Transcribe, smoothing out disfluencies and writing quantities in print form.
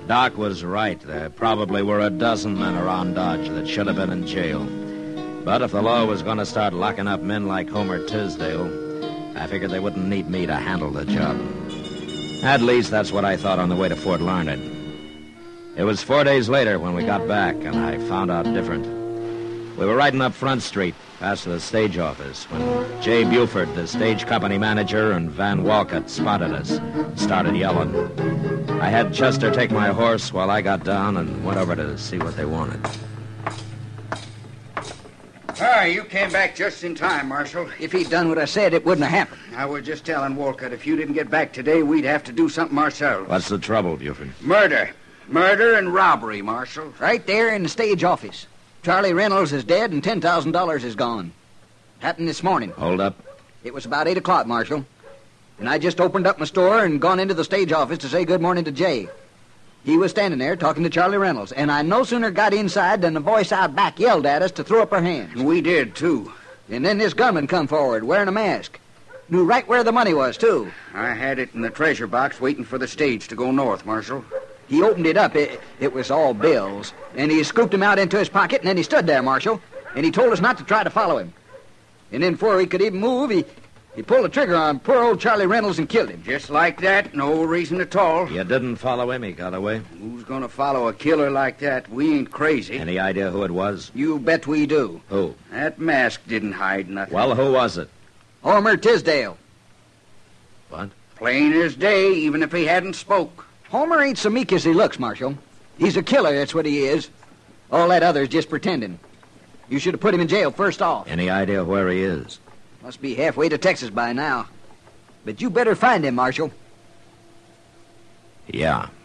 Doc was right. There probably were a dozen men around Dodge that should have been in jail. But if the law was going to start locking up men like Homer Tisdale, I figured they wouldn't need me to handle the job. At least that's what I thought on the way to Fort Larned. It was 4 days later when we got back, and I found out different. We were riding up Front Street, past the stage office, when Jay Buford, the stage company manager, and Van Walcott spotted us and started yelling. I had Chester take my horse while I got down and went over to see what they wanted. You came back just in time, Marshal. If he'd done what I said, it wouldn't have happened. I was just telling Walcott if you didn't get back today, we'd have to do something ourselves. What's the trouble, Buford? Murder. Murder and robbery, Marshal. Right there in the stage office. Charlie Reynolds is dead and $10,000 is gone. Happened this morning. Hold up. It was about 8 o'clock, Marshal. And I just opened up my store and gone into the stage office to say good morning to Jay. He was standing there talking to Charlie Reynolds, and I no sooner got inside than the voice out back yelled at us to throw up our hands. And we did, too. And then this gunman come forward, wearing a mask. Knew right where the money was, too. I had it in the treasure box waiting for the stage to go north, Marshal. He opened it up. It was all bills. And he scooped them out into his pocket, and then he stood there, Marshal. And he told us not to try to follow him. And then before he could even move, he pulled the trigger on poor old Charlie Reynolds and killed him. Just like that, no reason at all. You didn't follow him, he got away. Who's gonna follow a killer like that? We ain't crazy. Any idea who it was? You bet we do. Who? That mask didn't hide nothing. Well, who was it? Homer Tisdale. What? Plain as day, even if he hadn't spoke. Homer ain't so meek as he looks, Marshal. He's a killer, that's what he is. All that other's just pretending. You should have put him in jail first off. Any idea where he is? Must be halfway to Texas by now. But you better find him, Marshal. Yeah.